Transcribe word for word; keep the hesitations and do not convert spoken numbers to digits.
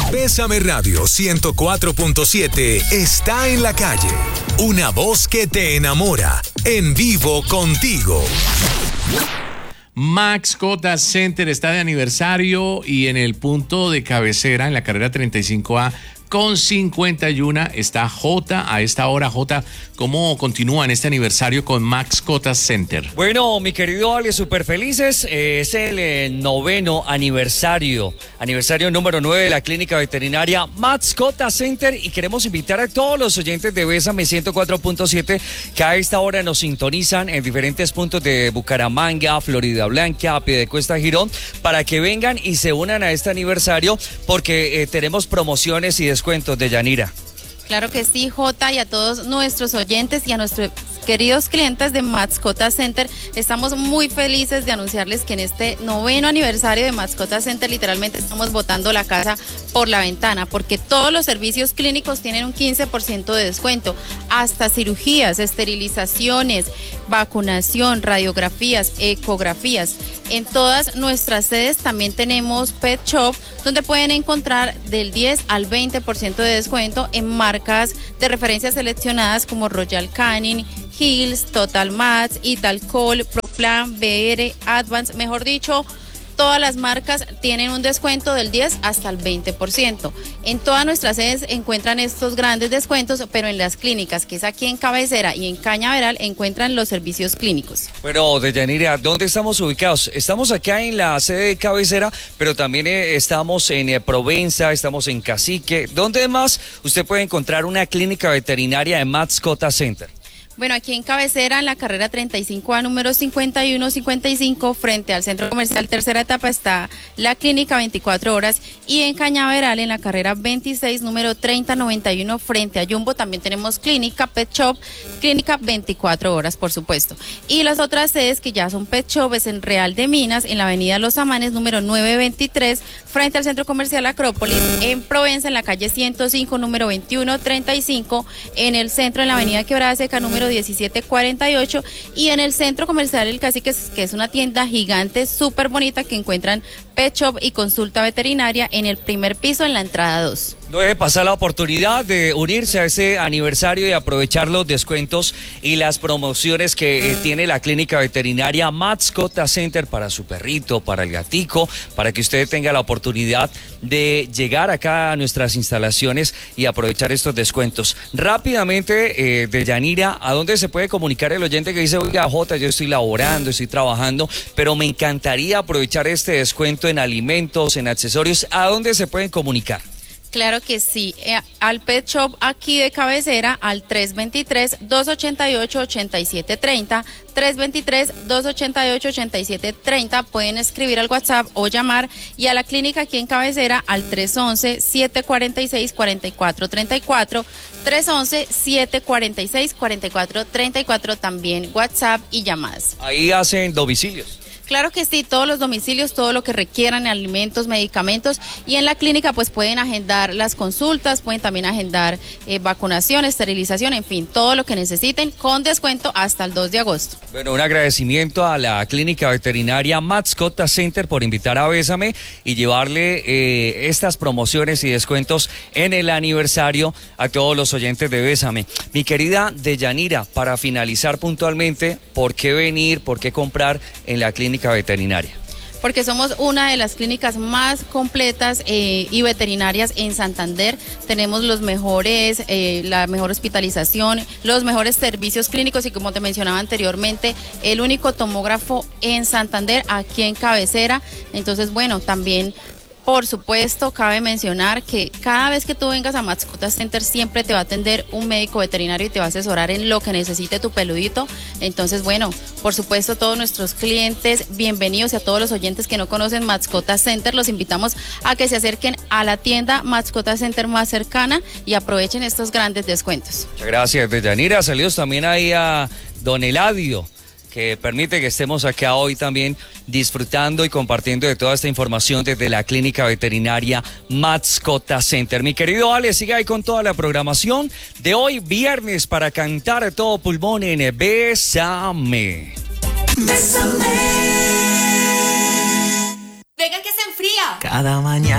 Bésame Radio ciento cuatro punto siete está en la calle. Una voz que te enamora. En vivo contigo. Mascota Center está de aniversario y en el punto de cabecera, en la carrera treinta y cinco A, con cincuenta y uno está J. A esta hora, J, ¿cómo continúa en este aniversario con Mascota Center? Bueno, mi querido Ale, súper felices. Eh, es el eh, noveno aniversario, aniversario número nueve de la clínica veterinaria Mascota Center, y queremos invitar a todos los oyentes de Bésame ciento cuatro punto siete que a esta hora nos sintonizan en diferentes puntos de Bucaramanga, Florida Blanca, Piedecuesta, Girón, para que vengan y se unan a este aniversario porque eh, tenemos promociones y descuentos de Yanira. Claro que sí, Jota, y a todos nuestros oyentes y a nuestros queridos clientes de Mascota Center, estamos muy felices de anunciarles que en este noveno aniversario de Mascota Center literalmente estamos botando la casa por la ventana, porque todos los servicios clínicos tienen un quince por ciento de descuento, hasta cirugías, esterilizaciones, vacunación, radiografías, ecografías. En todas nuestras sedes también tenemos Pet Shop, donde pueden encontrar del diez al veinte por ciento de descuento en marcas de referencia seleccionadas como Royal Canin, Hills, Total Mats, Italcol, Proplan, B R, Advance, mejor dicho, todas las marcas tienen un descuento del diez hasta el veinte por ciento. En todas nuestras sedes encuentran estos grandes descuentos, pero en las clínicas, que es aquí en Cabecera y en Cañaveral, encuentran los servicios clínicos. Bueno, Deyanira, ¿dónde estamos ubicados? Estamos acá en la sede de Cabecera, pero también eh, estamos en eh, Provenza, estamos en Cacique. ¿Dónde más usted puede encontrar una clínica veterinaria de Mascota Center? Bueno, aquí en Cabecera, en la carrera treinta y cinco A, número cincuenta y uno cincuenta y cinco, frente al Centro Comercial Tercera Etapa, está la clínica veinticuatro horas. Y en Cañaveral, en la carrera veintiséis, número treinta noventa y uno, frente a Jumbo, también tenemos clínica Pet Shop, clínica veinticuatro horas, por supuesto. Y las otras sedes que ya son Pet Shop es en Real de Minas, en la avenida Los Amanes, número novecientos veintitrés, frente al Centro Comercial Acrópolis, en Provenza, en la calle ciento cinco, número veintiuno treinta y cinco, en el centro, en la avenida Quebrada Seca, número diecisiete cuarenta y ocho, y en el Centro Comercial El Cacique, que es una tienda gigante súper bonita, que encuentran Pet Shop y consulta veterinaria en el primer piso, en la entrada dos. No deje pasar la oportunidad de unirse a ese aniversario y aprovechar los descuentos y las promociones que eh, tiene la clínica veterinaria Mascota Center para su perrito, para el gatico, para que usted tenga la oportunidad de llegar acá a nuestras instalaciones y aprovechar estos descuentos. Rápidamente, eh, Deyanira, ¿a dónde se puede comunicar el oyente que dice, oiga, Jota, yo estoy laborando, estoy trabajando, pero me encantaría aprovechar este descuento en alimentos, en accesorios? ¿A dónde se pueden comunicar? Claro que sí, eh, al Pet Shop aquí de Cabecera, al tres veintitrés, dos ochenta y ocho, ochenta y siete treinta, tres veintitrés, dos ochenta y ocho, ochenta y siete treinta, pueden escribir al WhatsApp o llamar, y a la clínica aquí en Cabecera al tres once, siete cuarenta y seis, cuarenta y cuatro treinta y cuatro, tres once, siete cuarenta y seis, cuarenta y cuatro treinta y cuatro, también WhatsApp y llamadas. Ahí hacen domicilios. Claro que sí, todos los domicilios, todo lo que requieran, alimentos, medicamentos, y en la clínica pues pueden agendar las consultas, pueden también agendar eh, vacunación, esterilización, en fin, todo lo que necesiten con descuento hasta el dos de agosto. Bueno, un agradecimiento a la clínica veterinaria Mascota Center por invitar a Bésame y llevarle eh, estas promociones y descuentos en el aniversario a todos los oyentes de Bésame. Mi querida Deyanira, para finalizar puntualmente, ¿por qué venir, por qué comprar en la clínica veterinaria? Porque somos una de las clínicas más completas eh, y veterinarias en Santander. Tenemos los mejores, eh, la mejor hospitalización, los mejores servicios clínicos y, como te mencionaba anteriormente, el único tomógrafo en Santander, aquí en Cabecera. Entonces, bueno, también, por supuesto, cabe mencionar que cada vez que tú vengas a Mascota Center siempre te va a atender un médico veterinario y te va a asesorar en lo que necesite tu peludito. Entonces, bueno, por supuesto, todos nuestros clientes, bienvenidos, y a todos los oyentes que no conocen Mascota Center, los invitamos a que se acerquen a la tienda Mascota Center más cercana y aprovechen estos grandes descuentos. Muchas gracias, Deyanira. Saludos también ahí a don Eladio, que permite que estemos acá hoy también disfrutando y compartiendo de toda esta información desde la clínica veterinaria Mascota Center. Mi querido Ale, siga ahí con toda la programación de hoy, viernes, para cantar a todo pulmón en Bésame. Bésame. Venga que se enfría. Cada mañana.